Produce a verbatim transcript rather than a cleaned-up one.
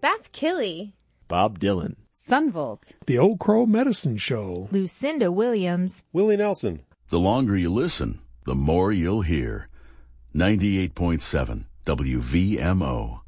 Beth Killey, Bob Dylan, Sunvolt, The Old Crow Medicine Show, Lucinda Williams, Willie Nelson. The longer you listen, the more you'll hear. ninety-eight point seven W V M O.